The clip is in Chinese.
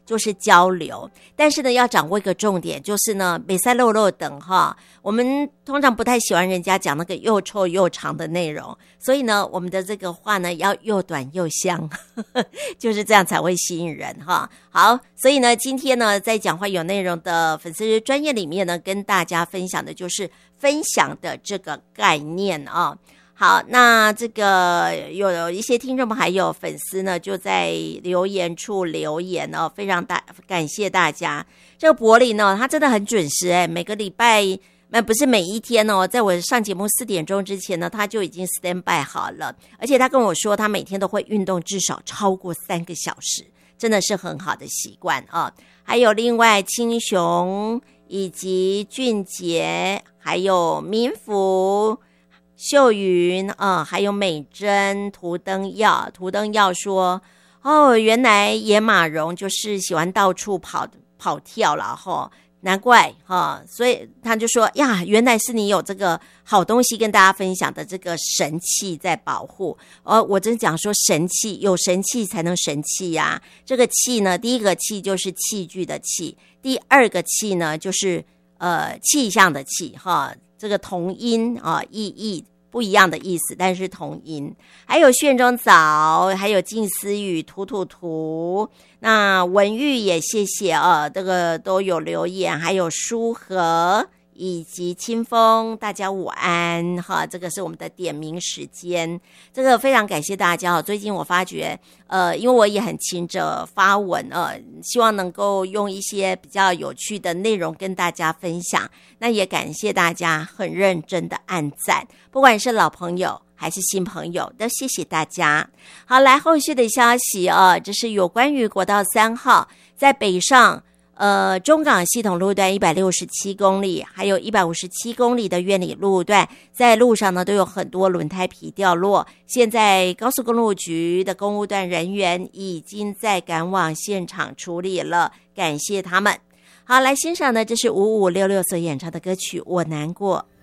就是交流，但是呢要掌握一个重点，就是呢别塞漏漏等哈，我们通常不太喜欢人家讲那个又臭又长的内容，所以呢我们的这个话呢要又短又香就是这样才会吸引人哈。好，所以呢今天呢在讲话有内容的粉丝专页里面呢，跟大家分享的就是分享的这个概念啊。好，那这个有一些听众们还有粉丝呢，就在留言处留言哦，非常感谢大家。这个柏林呢，他真的很准时每个礼拜不是每一天哦，在我上节目4点钟之前呢，他就已经 stand by 好了，而且他跟我说，他每天都会运动至少超过3个小时，真的是很好的习惯啊。还有另外青雄以及俊杰，还有民福。秀云还有美珍、涂登耀说原来野马荣就是喜欢到处跑跳了难怪所以他就说呀，原来是你有这个好东西跟大家分享的这个神器在保护我真讲说神器，有神器才能神器呀。这个器呢，第一个器就是器具的器，第二个器呢就是气象的气这个同音意义不一样的意思，但是同音。还有炫中早，还有静思语、图，那文玉也谢谢这个都有留言，还有书和以及清风，大家午安这个是我们的点名时间，这个非常感谢大家最近我发觉因为我也很勤着发文希望能够用一些比较有趣的内容跟大家分享，那也感谢大家很认真的按赞，不管是老朋友还是新朋友，都谢谢大家。好，来后续的消息这是有关于国道3号在北上中港系统路段167公里，还有157公里的苑里路段，在路上呢都有很多轮胎皮掉落。现在高速公路局的公务段人员已经在赶往现场处理了，感谢他们。好，来欣赏的这是5566所演唱的歌曲《我难过》。